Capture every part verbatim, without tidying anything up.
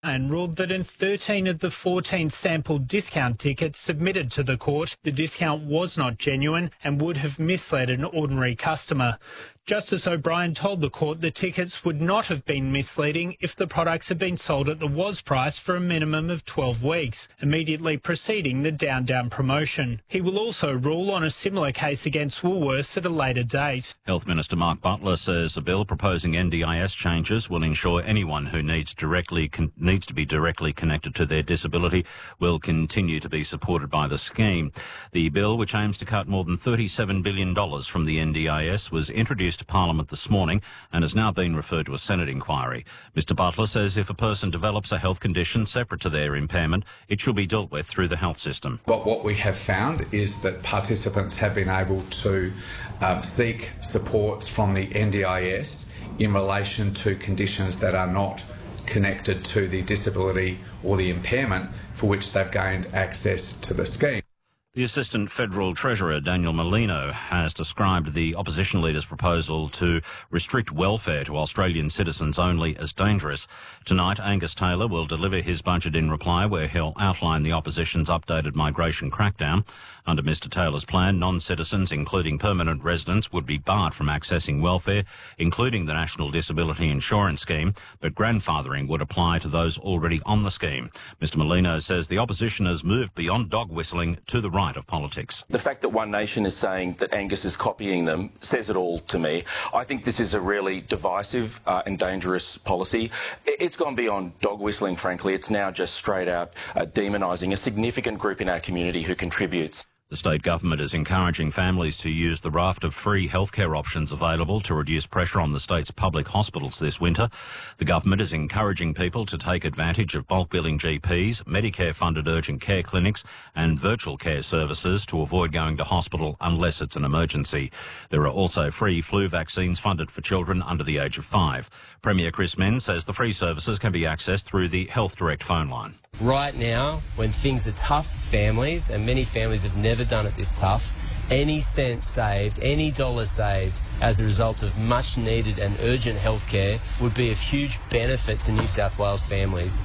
and ruled that in thirteen of the fourteen sample discount tickets submitted to the court, the discount was not genuine and would have misled an ordinary customer. Justice O'Brien told the court the tickets would not have been misleading if the products had been sold at the was price for a minimum of twelve weeks, immediately preceding the Down Down promotion. He will also rule on a similar case against Woolworths at a later date. Health Minister Mark Butler says a bill proposing N D I S changes will ensure anyone who needs directly con- needs to be directly connected to their disability will continue to be supported by the scheme. The bill, which aims to cut more than thirty-seven billion dollars from the N D I S, was introduced to Parliament this morning and has now been referred to a Senate inquiry. Mister Butler says if a person develops a health condition separate to their impairment, it should be dealt with through the health system. But what we have found is that participants have been able to um, seek supports from the N D I S in relation to conditions that are not connected to the disability or the impairment for which they've gained access to the scheme. The Assistant Federal Treasurer, Daniel Molino, has described the opposition leader's proposal to restrict welfare to Australian citizens only as dangerous. Tonight, Angus Taylor will deliver his budget in reply, where he'll outline the opposition's updated migration crackdown. Under Mister Taylor's plan, non-citizens, including permanent residents, would be barred from accessing welfare, including the National Disability Insurance Scheme, but grandfathering would apply to those already on the scheme. Mister Molino says the opposition has moved beyond dog whistling to the right of politics. The fact that One Nation is saying that Angus is copying them says it all to me. I think this is a really divisive uh, and dangerous policy. It's gone beyond dog whistling, frankly. It's now just straight out uh, demonising a significant group in our community who contributes. The state government is encouraging families to use the raft of free healthcare options available to reduce pressure on the state's public hospitals this winter. The government is encouraging people to take advantage of bulk billing G Ps, Medicare-funded urgent care clinics and virtual care services to avoid going to hospital unless it's an emergency. There are also free flu vaccines funded for children under the age of five. Premier Chris Minns says the free services can be accessed through the Health Direct phone line. Right now, when things are tough for families, and many families have never done it this tough, any cent saved, any dollar saved as a result of much needed and urgent health care would be of huge benefit to New South Wales families.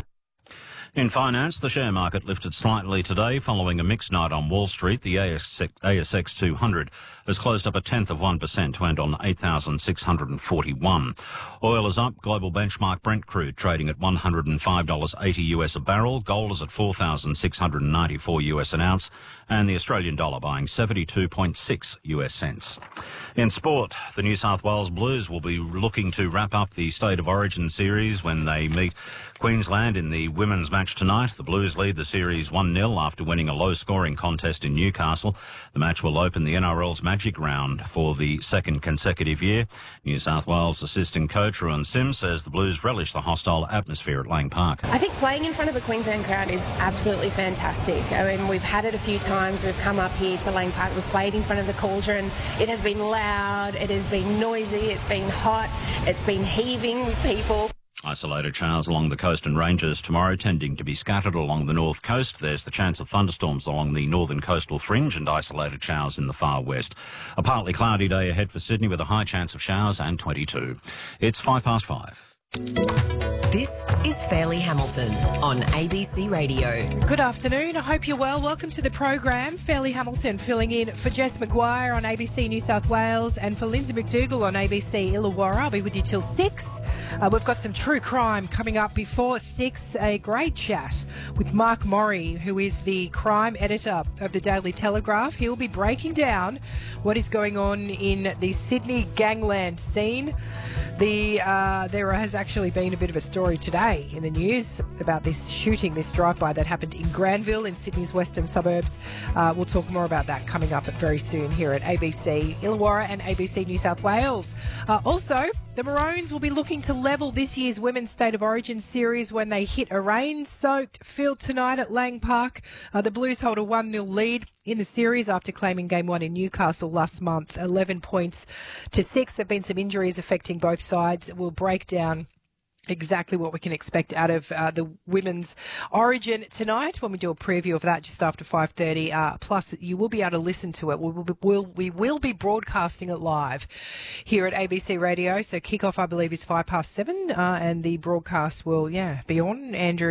In finance, the share market lifted slightly today following a mixed night on Wall Street. The A S X two hundred has closed up a tenth of one percent to end on eight thousand six hundred forty-one. Oil is up. Global benchmark Brent crude trading at one hundred five dollars eighty US a barrel. Gold is at four thousand six hundred ninety-four US an ounce. And the Australian dollar buying seventy-two point six US cents. In sport, the New South Wales Blues will be looking to wrap up the State of Origin series when they meet Queensland in the women's match tonight. The Blues lead the series one nil after winning a low-scoring contest in Newcastle. The match will open the N R L's Magic Round for the second consecutive year. New South Wales assistant coach Ruan Sims says the Blues relish the hostile atmosphere at Lang Park. I think playing in front of a Queensland crowd is absolutely fantastic. I mean, we've had it a few times. We've come up here to Lang Park. We've played in front of the Cauldron. It has been loud. It has been noisy. It's been hot. It's been heaving with people. Isolated showers along the coast and ranges tomorrow, tending to be scattered along the north coast. There's the chance of thunderstorms along the northern coastal fringe and isolated showers in the far west. A partly cloudy day ahead for Sydney with a high chance of showers and twenty-two. It's five past five. This is Fairleigh Hamilton on A B C Radio. Good afternoon. I hope you're well. Welcome to the program. Fairleigh Hamilton filling in for Jess McGuire on A B C New South Wales and for Lindsay McDougall on A B C Illawarra. I'll be with you till six. Uh, we've got some true crime coming up before six. A great chat with Mark Morey, who is the crime editor of the Daily Telegraph. He will be breaking down what is going on in the Sydney gangland scene. The uh, there has actually been a bit of a story today in the news about this shooting, this drive-by that happened in Granville in Sydney's western suburbs. Uh, we'll talk more about that coming up very soon here at A B C Illawarra and A B C New South Wales. Uh, also, the Maroons will be looking to level this year's Women's State of Origin series when they hit a rain-soaked field tonight at Lang Park. Uh, the Blues hold a one nil lead in the series after claiming game one in Newcastle last month, eleven points to six. There have been some injuries affecting both sides. We'll break down exactly what we can expect out of uh, the Women's Origin tonight when we do a preview of that just after five thirty. Uh, plus, you will be able to listen to it. We will, be, we'll, we will be broadcasting it live here at A B C Radio. So kick-off, I believe, is five past seven, uh, and the broadcast will, yeah, be on. Andrew